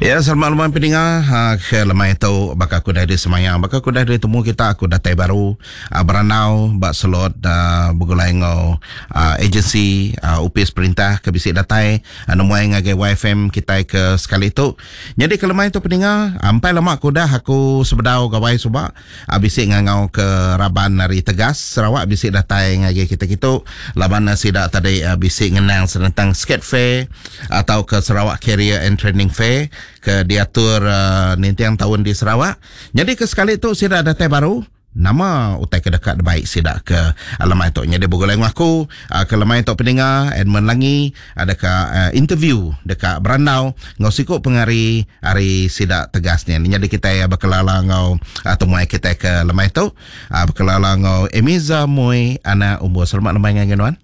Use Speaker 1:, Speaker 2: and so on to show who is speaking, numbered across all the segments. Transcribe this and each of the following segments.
Speaker 1: Ya, selamat malam pendengar. Ke lemai itu bakal aku dari semayang. Bakal aku dari temu kita aku datai baru beranau bak selot begulai ngau agensi upis perintah ke bisik datai nemuai ngagai YFM kita ke sekali itu. Jadi ke lemai itu pendengar, ampai lama aku dah aku sebedau gawai subak bisik ngau ke Raban dari Tegas Sarawak bisik datai ngagai kita laban sidak tadi bisik ngenang tentang skate fair atau ke Sarawak Career and Training Fair ke diatur nintiang tahun di Sarawak. Jadi ke sekali itu sida ada teh baru nama utai ke dekat baik sida ke alamat itu. Jadi boleh aku ke alamat itu pendengar Edmund Langi ada ke interview dekat Berandau ngosiko pengari hari sida tegasnya. Jadi kita ya bakalala ngau temuai kita ke alamat itu bakalala ngau Emiza Moy ana umur selamat lemai ngan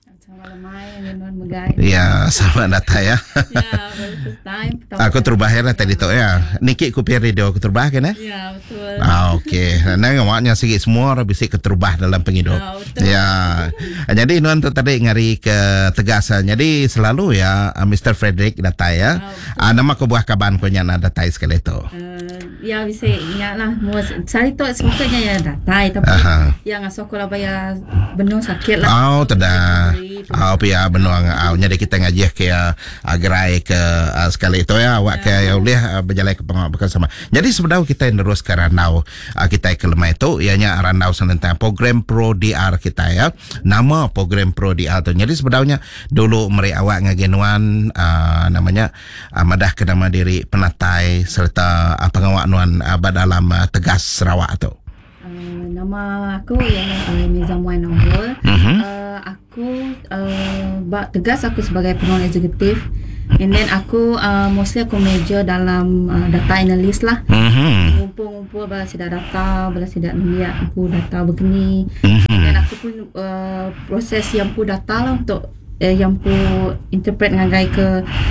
Speaker 1: ya, selamat datang ya.
Speaker 2: First time.
Speaker 1: Aku terubah ya tadi tu ya. Niki ku pilih radio aku terubah kan ya?
Speaker 2: Ya, betul.
Speaker 1: Okey. Nah, ngawaknya sikit semua orang bisa keterubah dalam penghidup. Ya. Jadi nuan tu tadi ngari ke Tegas. Jadi selalu ya Mr. Frederick datang ya. Nama ku buah kaban ku nyana datang sekali tu.
Speaker 2: Ya bisa ingatlah. Sari tu semuanya ya datang tapi yang sekolah bayar benar sakit lah.
Speaker 1: Oh, tidak. Pia benuang jadi kita ngaji ke gerai ke sekali itu ya awak ke ya boleh berjalan ke pengawasan sama. Jadi sebenarnya kita terus ke Ranau kita ke lemah itu ianya Ranau tentang program Pro DR kita ya. Nama program Pro DR tu. Jadi sebenarnya dulu meri awak ngagenuan namanya madah ke nama diri penatai serta pengawak nuan dalam Tegas Sarawak tu.
Speaker 2: Nama aku yang Mizamuan Nombor. Aku Tegas aku sebagai pengurusan eksekutif. And then aku mostly aku major dalam data analyst lah. Ngumpul-ngumpul bala sidak data, bala sidak lihat pu data begini. Dan aku pun proses yang pu data lah untuk yang pu interpret ngagai ke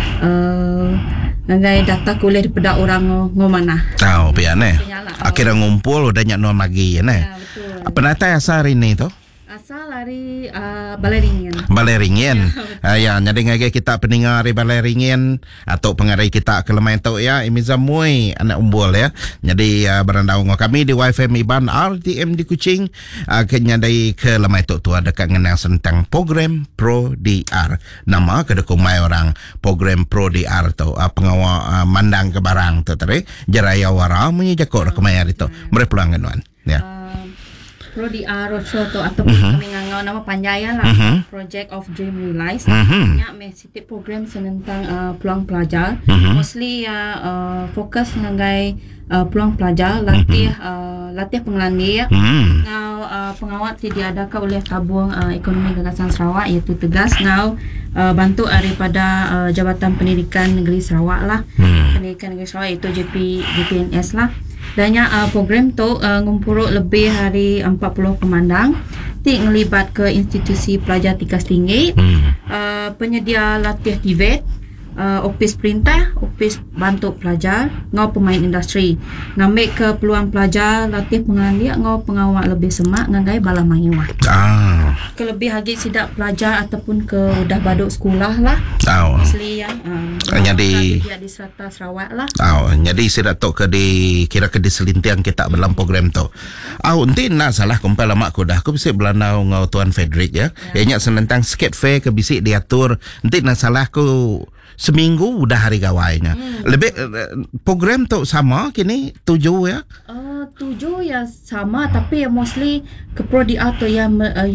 Speaker 2: ngagai data kuliah daripada orang ngomana.
Speaker 1: Tahu pian akhirnya ngumpul udah nyak non lagi ya ne. Penatai asal hari ni tu?
Speaker 2: Asal dari Balai Ringin.
Speaker 1: Balai Ringin. Ya, jadi ngagai kita pendengar di Balai Ringin atau pengarai kita ke lemah tu ya Emiza Moy anak umbul ya. Jadi berandau ngau kami di YFM Iban RTM di Kuching kenyadai ke lemah tu ada kengenang tentang program Pro DR. Nama kedekumai orang program Pro DR tu pengawal mandang ke barang tu tadi jeraya wara menyejakor kemayar itu. Mereka pulang kenuan ya.
Speaker 2: Pro DR Roadshow tu ataupun kami ngangau nama panjaya lah Project of Dream Realized. Nya setiap program tentang peluang pelajar. Mostly fokus ngagai peluang pelajar latih pengelani ya. Ngau pengawat diadakan oleh Tabung Ekonomi Gagasan Sarawak iaitu Tegas ngau bantu daripada Jabatan Pendidikan Negeri Sarawak lah. Pendidikan Negeri Sarawak iaitu JPNS lah. Banyak program tu ngumpul lebih hari 40 pemandang ngelibat ke institusi pelajar tingkat tinggi, penyedia latih TVET, opis perintah, opis bantu pelajar, ngau pemain industri. Ngambil ke peluang pelajar latih pengalia ngau pengawal lebih semak ngagai bala mayuah. Kelebih lagi sidak pelajar ataupun ke udah baduk sekolah lah. Asli yang
Speaker 1: jadi
Speaker 2: di Serata Sarawak lah.
Speaker 1: Jadi sidak tok ke di kira ke di selintiang kita dalam program tu. Nanti nak salah kumpul lama aku dah. Aku bisa belanau ngau Tuan Frederick ya. Ianya tentang skate fair ke bisik diatur. Nanti nak salah aku seminggu udah hari gawainya. Lebih program tu sama kini 7 ya.
Speaker 2: 7 ya sama tapi mostly ke Pro DR tu yang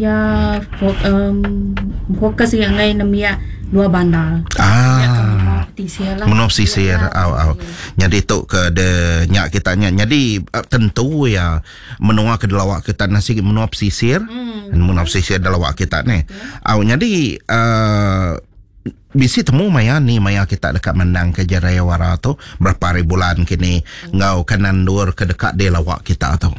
Speaker 2: fokus yang lain namanya 2 bandar.
Speaker 1: Menop sisir. Jadi tu ke de nyak kita jadi tentu ya menua ke delawak kita nasi menop sisir. Menop sisir delawak kita ni. Jadi bisi temu maya kita dekat menang ke Jaraya Wara tu berapa hari bulan kini ngau kanan dur ke dekat de lawak kita tu.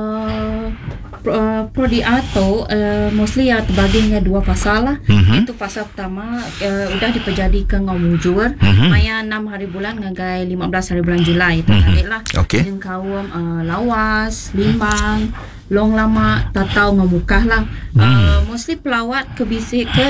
Speaker 2: Pro DR tu mostly ya terbaginya 2 fasa lah. Itu fasa pertama udah dipejadi ke ngau mujur. Maya 6 hari bulan ngagai 15 hari bulan Julai itu tadi lah. Dengan kaum Lawas, Limbang, Long Lama, Tatau ngau mukah lah. Mostly pelawat ke bisik ke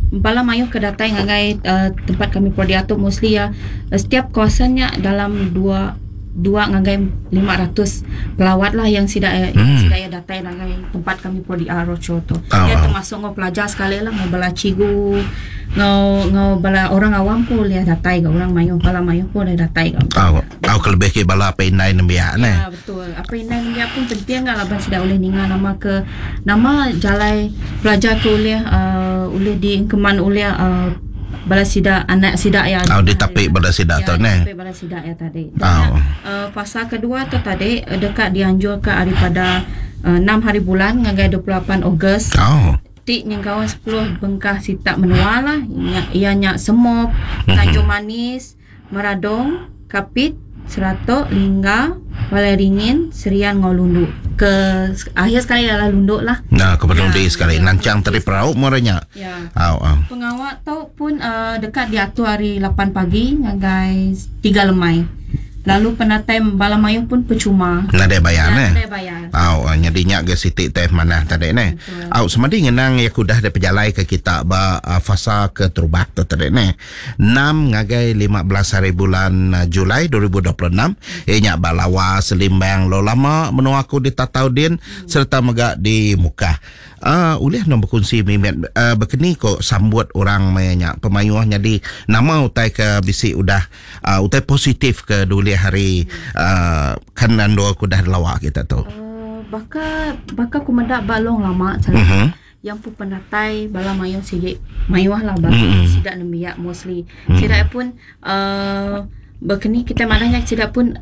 Speaker 2: bala mayuh ke datai ngagai tempat kami prodi ato mostly ya setiap kawasannya dalam dua ngagai 500 pelawat lah yang sida ya datai ngagai tempat kami prodi Rocho tu. Ya termasuk ngau pelajar sekali lah ngau bala cigu ngau bala orang awam pun lihat datai ke orang mayuh bala mayuh pun dah datai ke.
Speaker 1: Kelebih ke bala apa inai nembia ne.
Speaker 2: Ya betul. Apa inai nembia pun penting lah laban sida oleh ninga nama jalai pelajar ke oleh diingkeman oleh bala sida anak sida ya
Speaker 1: ditapik bala sida tu ne.
Speaker 2: Ditapik bala sida ya tadi. Dan fasa kedua tu tadi dekat dianjurkan daripada 6 hari bulan ngagai 28 Ogos. Tik yang kawan 10 bengkah sitak menua lah. Ianya semop, Tanjung Manis, Meradong, Kapit, Seratok, Lingga, Balai Ringin, Serian, Ngau Lunduk. Ke akhir sekali adalah Lunduk lah.
Speaker 1: Ke Bandung di sekali. Nancang teri perahu moranya.
Speaker 2: Ya. Pengawal tu pun dekat diatur hari 8 pagi ngagai 3 lemai. Lalu penatai bala mayuh pun percuma. Nada
Speaker 1: bayar ne.
Speaker 2: Nada bayar.
Speaker 1: Nyadinya ke sitik teh mana tadi ne. Semadi ngenang ya kudah de pejalai ke kita fasa ke Trubak tu tadi ne. 6 ngagai 15 hari bulan Julai 2026. Ianya balawa selimbang lo lama menua aku di Tataudin serta megak di muka. Ulih nak berkongsi mimet berkeni kok sambut orang banyak pemayuh jadi nama utai ke bisi udah utai positif ke dulu hari kanan doa aku dah lawak kita tu.
Speaker 2: Baka ku mendak balong lama cara. Yang pun penatai bala mayuh sikit mayuh lah bala sidak nembiak mostly. Sidak pun berkeni kita maknanya sidak pun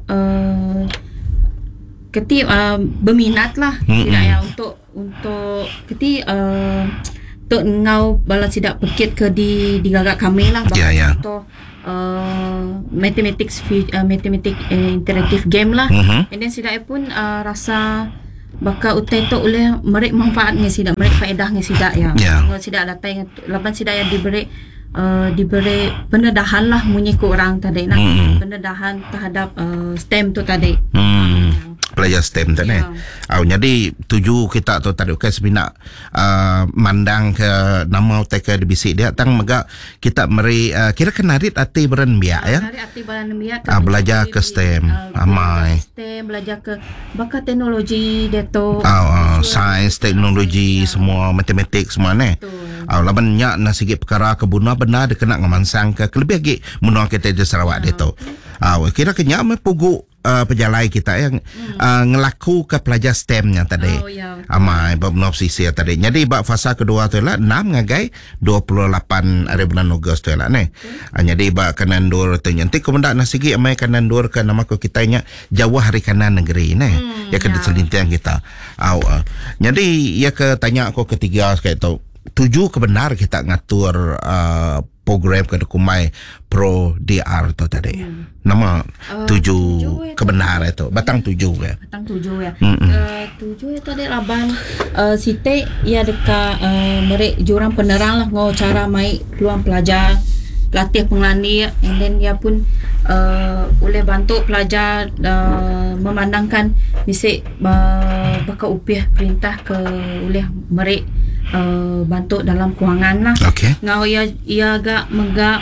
Speaker 2: keti berminat lah sidak ya untuk keti untuk ngau bala sidak pekit ke di gagak kami lah untuk mathematics interactive game lah. And then sidak pun rasa baka utai tu oleh mereka manfaat nge sidak mereka faedah nge sidak ya. Kalau sidak datang laban sidak yang diberi pendedahan lah munyiku orang tadi nah pendedahan terhadap STEM tu tadi.
Speaker 1: Pelajar STEM tadi. Jadi tuju kita tu tadi sebinak mandang ke nama utai ke dibisik dia tang megak kita meri kira kenarit ati beren biak ya.
Speaker 2: Kenarit ati beren biak
Speaker 1: belajar ke STEM amai.
Speaker 2: STEM belajar ke bakat teknologi deto.
Speaker 1: Sains, teknologi semua matematik semua ne. Laban nyak na sikit perkara kebuna benar dia kena ngamansang ke lebih lagi menua kita di Sarawak deto. Kira kenyak me pugu pejalai kita yang ngelaku ke pelajar STEM-nya tadi. Amai bab sisi tadi. Jadi bab fasa kedua tu lah 6 ngagai 28 hari bulan Ogos tu lah ne. Jadi bab kanan dur tu nanti kemendak nasigi amai kanan dur ke nama ko kitanya Jawa Hari Kanan Negeri ne. Ya ke selintian kita. Jadi ya ke tanya aku ketiga sekali tu. Tuju kebenar kita ngatur program ke Kumai Pro DR tu tadi. Nama tuju kebenar itu. Batang tuju ya.
Speaker 2: Batang tuju ya. Tuju itu tadi laban site ya dekat mereka jurang penerang lah ngau cara mai peluang pelajar latih penglani and then dia pun oleh bantu pelajar memandangkan bisik bakal upih perintah ke oleh mereka bantu dalam kewangan lah. Ngau ia agak megak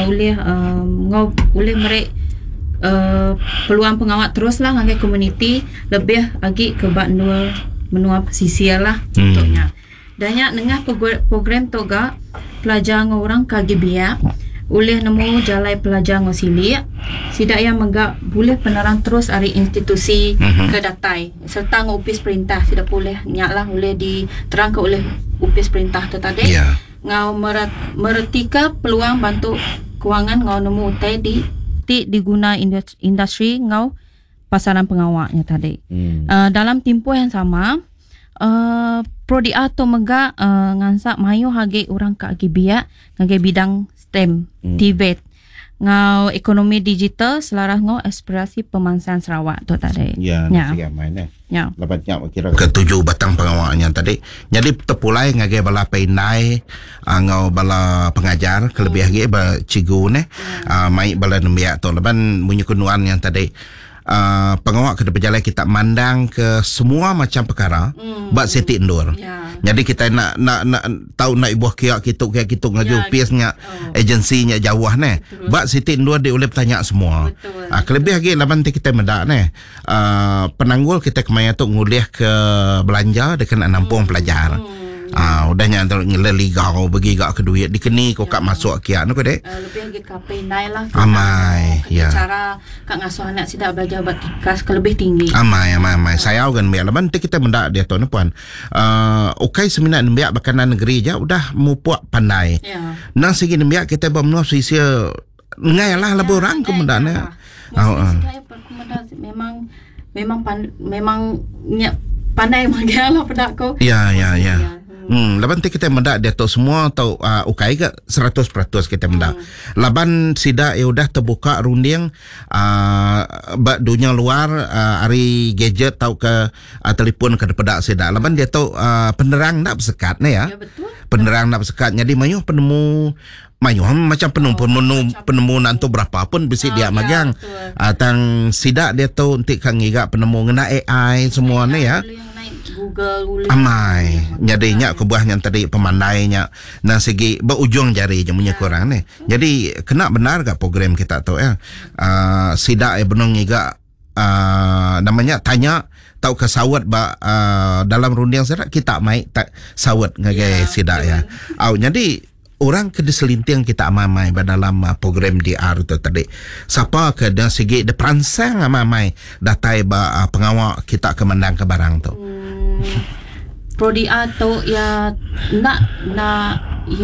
Speaker 2: oleh mereka peluang pengawat terus lah ngagai komuniti lebih lagi ke menua pesisir lah untuknya. Dannya nengah program tu gak pelajar orang KGBIA oleh nemu jalai pelajar ngosili sidak yang megak boleh penerang terus dari institusi ke datai serta ngupis perintah sidak boleh nyaklah boleh diterang ke oleh upis perintah tu tadi ngau meretika peluang bantu kewangan ngau nemu utai diguna industri ngau pasaran pengawaknya tadi. Dalam tempoh yang sama prodi atau megak ngansak mayu hage orang ka agibia ngage bidang STEM TVET ngau ekonomi digital selaras ngau aspirasi pemangsan Sarawak tu tadi.
Speaker 1: Ya. Lapatnya kira ketujuh batang pengawaknya tadi. Jadi terpulai ngage bala penai ngau bala pengajar kelebih lagi bala cigu ne mai bala nembia tu leban bunyi kunuan yang tadi. Pengawak ke berjalan kita mandang ke semua macam perkara buat seti endur Jadi kita nak tahu nak ibuah kiak kituk ngaju
Speaker 2: Ya,
Speaker 1: UPS-nya agensinya jauh ni. Bak Siti Nur dia boleh bertanya semua.
Speaker 2: Betul.
Speaker 1: Kelebih lagi laban kita mendak ni. Penanggul kita kemaya tu nguliah ke belanja dekat nampung pelajar. Udah nyantar ngeligau bagi gak ke duit dikeni kok kak masuk kiak nu dek.
Speaker 2: Lebih lagi kapai nai lah.
Speaker 1: Amai, ya.
Speaker 2: Cara kak ngasuh anak sidak belajar batikas ke lebih tinggi.
Speaker 1: Amai. Saya kan biar laban kita mendak dia tu puan. Okai seminat biak bakanan negeri je udah mupuak pandai.
Speaker 2: Ya.
Speaker 1: Nang segi biak kita bermenua sisia ngai lah labu orang kemendana.
Speaker 2: Memang pandai magialah pedak ko.
Speaker 1: Ya. Laban kita mendak dia tu semua tau ukai ke 100% kita mendak. Laban sida udah terbuka runding bak dunia luar hari gadget tau ke telefon ke pedak sida. Laban dia tu penerang nak bersekat ni ya.
Speaker 2: Ya betul.
Speaker 1: Penerang nak bersekat. Jadi mayuh penemu macam penemu nanti berapa pun bisi dia magang. Tang sida dia tu nanti kang ngiga penemu ngena AI semua ni ya.
Speaker 2: Google
Speaker 1: Amai jadinya kebuahnya tadi pemandainya dan segi berujung jari je punya kurang ni. Jadi kena benar gak program kita tu ya. Sida benong ngiga namanya tanya tahu ke sawat dalam runding serak kita mai tak sawat ngagai sida ya. Jadi orang ke diselinting kita amai dalam program DR tu tadi. Siapa ke dan segi de peransang amai datai pengawal kita kemandang ke barang tu.
Speaker 2: Prodi atau ya nak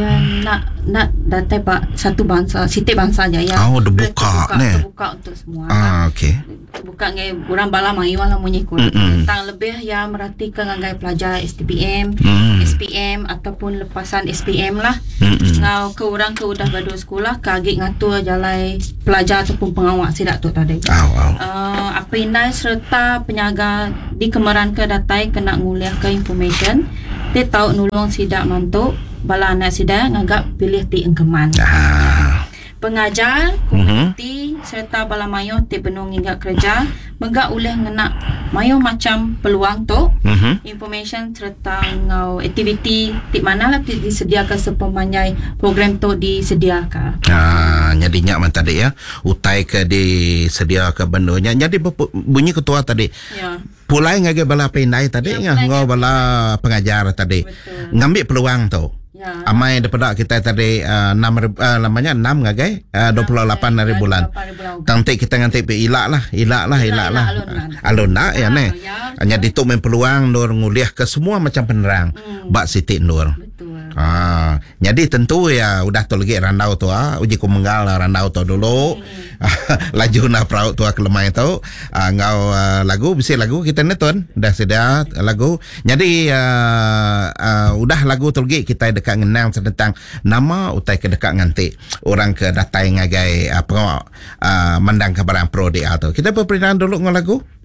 Speaker 2: datai pak satu bangsa, setiap bangsa aja ya.
Speaker 1: Terbuka
Speaker 2: untuk semua.
Speaker 1: Okey.
Speaker 2: Terbuka ngai orang bala mai wala munyi ko. Tang lebih ya merhatikan ngai pelajar STPM, SPM ataupun lepasan SPM lah. Ngau ke orang ke udah badu sekolah kagik ngatur jalai pelajar ataupun pengawal sidak tu tadi. Apa indai serta penyaga di kemeran ke datai kena nguliah ke information. Dia tahu nulung sidak mantuk bala anak sidak ngagap pilih ti engkeman. Pengajar, komuniti serta bala mayo ti benung hingga kerja megak oleh ngena mayo macam peluang tu information serta ngau aktiviti ti manalah ti disediakan sepemanjai program tu disediakan.
Speaker 1: Nyadinya man tadi ya utai ke disediakan bendonya jadi bunyi ketua tadi. Ya. Pulai ngage bala pendai tadi ngau bala pengajar tadi. Betul. Ngambil peluang tu. Ya. Amai daripada kita tadi 6 namanya 6 ngagai 28 hari bulan. Tangtik kita ngantik pe ilak lah. Alun nak ya ne. Hanya dituk main peluang nur nguliah ke semua macam penerang. Bak Siti Nur. Betul. Jadi tentu ya udah tu lagi randau tu uji kumenggal randau tu dulu. Laju na praut tu ke lemai tu ngau lagu bisi lagu kita netun dah sedia lagu. Jadi udah lagu tu lagi kita dekat ngenang tentang nama utai ke dekat nganti orang ke datai ngagai mandang ke barang pro dia tu. Kita perperindahan dulu ngau lagu.